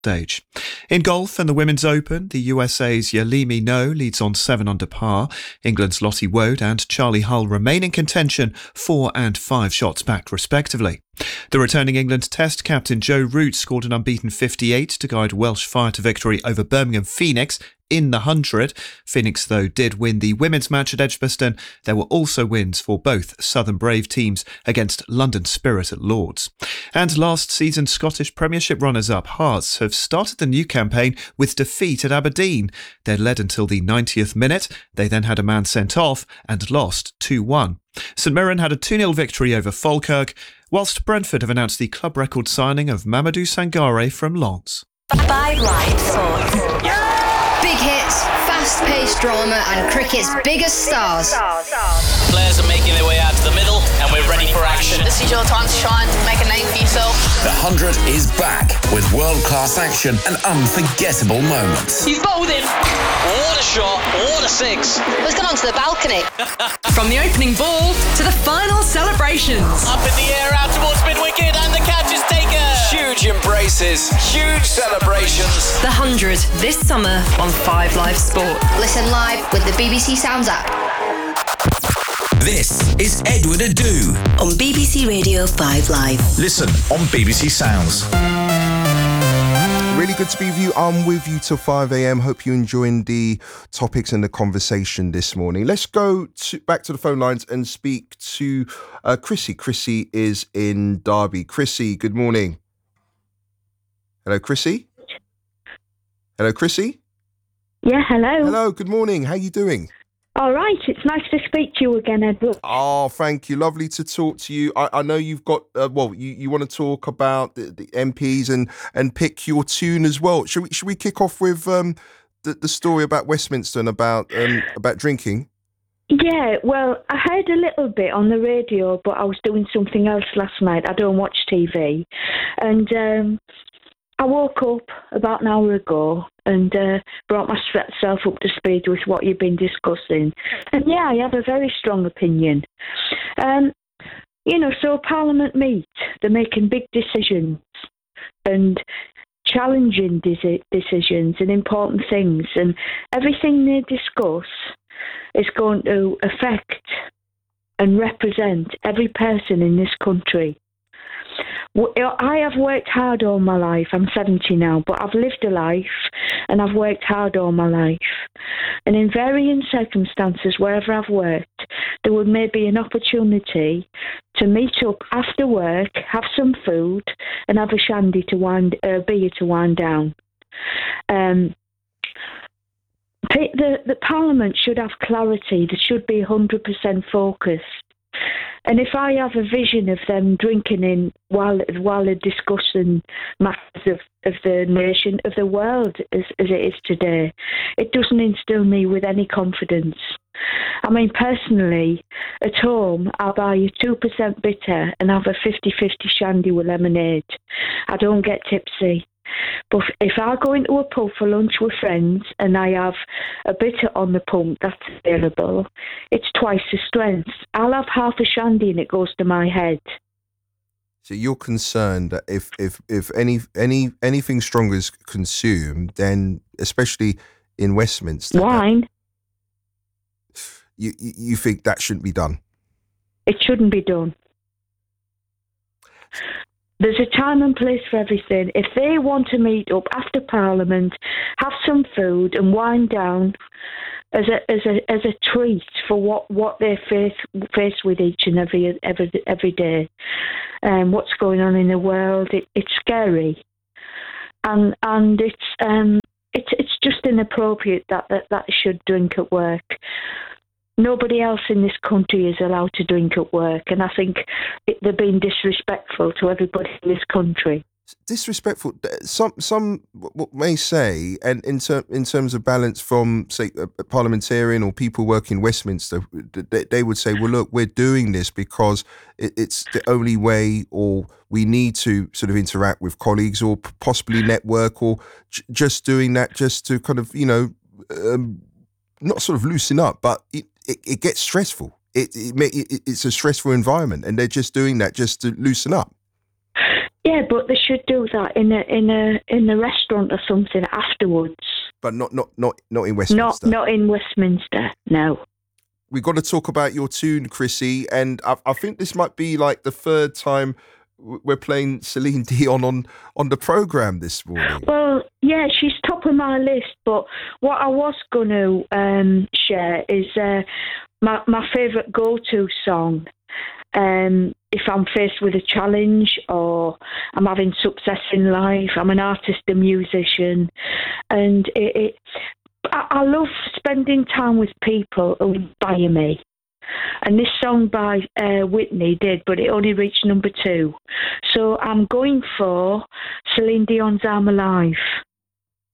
stage. In golf and the Women's Open, the USA's Yalimi No leads on 7 under par. England's Lottie Woad and Charlie Hull remain in contention, 4 and 5 shots back respectively. The returning England Test captain Joe Root scored an unbeaten 58 to guide Welsh Fire to victory over Birmingham Phoenix in the 100. Phoenix, though, did win the women's match at Edgbaston. There were also wins for both Southern Brave teams against London Spirit at Lords. And last season's Scottish Premiership runners-up Hearts have started the new campaign with defeat at Aberdeen. They led until the 90th minute. They then had a man sent off and lost 2-1. St Mirren had a 2-0 victory over Falkirk, whilst Brentford have announced the club record signing of Mamadou Sangare from Lens. 5 Live Sports. Big hits, fast-paced drama and cricket's biggest stars. Players are making their way out to the middle and we're ready for action. This is your time to shine, make a name for yourself. The 100 is back with world-class action and unforgettable moments. He's bowled in. What a shot, what a six. Let's get onto the balcony. From the opening ball to the final celebrations. Up in the air out towards mid-wicket and the catch is taken. Huge embraces, huge celebrations. The 100 this summer on 5 Live Sport. Listen live with the BBC Sounds app. This is Edward Adu On BBC Radio 5 Live. Listen on BBC Sounds. Really good to be with you. I'm with you till 5 a.m. Hope you're enjoying the topics and the conversation this morning. Let's go back to the phone lines and speak to Chrissy. Chrissy is in Derby. Chrissy, good morning. Hello, Chrissy? Hello, Chrissy? Yeah, hello. Hello, good morning. How are you doing? All right, it's nice to speak to you again, Edward. Oh, thank you. Lovely to talk to you. I know you've got, you want to talk about the MPs and pick your tune as well. Should we kick off with the story about Westminster and about drinking? Yeah, well, I heard a little bit on the radio, but I was doing something else last night. I don't watch TV. And I woke up about an hour ago and brought myself up to speed with what you've been discussing. And yeah, I have a very strong opinion. So Parliament meet, they're making big decisions and challenging decisions and important things. And everything they discuss is going to affect and represent every person in this country. I have worked hard all my life. I'm 70 now, but I've lived a life and I've worked hard all my life. And in varying circumstances, wherever I've worked, there would maybe an opportunity to meet up after work, have some food, and have a shandy beer to wind down. The Parliament should have clarity. There should be 100% focus. And if I have a vision of them drinking in while they're discussing matters of the nation, of the world as it is today, it doesn't instill me with any confidence. I mean, personally, at home, I'll buy a 2% bitter and have a 50-50 shandy with lemonade. I don't get tipsy. But if I go into a pub for lunch with friends and I have a bitter on the pump that's available, it's twice the strength. I'll have half a shandy and it goes to my head. So you're concerned that if anything stronger is consumed, then especially in Westminster, wine, you think that shouldn't be done? It shouldn't be done. There's a time and place for everything. If they want to meet up after Parliament, have some food and wind down as a treat for what they face with each and every day, what's going on in the world, it's scary, and it's just inappropriate that should drink at work. Nobody else in this country is allowed to drink at work, and I think they're being disrespectful to everybody in this country. Disrespectful. Some may say, and in terms of balance from, say, a parliamentarian or people working in Westminster, they would say, well, look, we're doing this because it's the only way, or we need to sort of interact with colleagues or possibly network, or just doing that just to kind of, not sort of loosen up, but it gets stressful. It's a stressful environment, and they're just doing that just to loosen up. Yeah, but they should do that in a restaurant or something afterwards. But not in Westminster. Not in Westminster. No. We've got to talk about your tune, Chrissy, and I think this might be like the third time we're playing Celine Dion on the programme this morning. Well, yeah, she's top of my list, but what I was going to share is my favourite go-to song. If I'm faced with a challenge or I'm having success in life, I'm an artist, a musician, and I love spending time with people who inspire me. And this song by Whitney did, but it only reached number 2. So I'm going for Celine Dion's I'm Alive.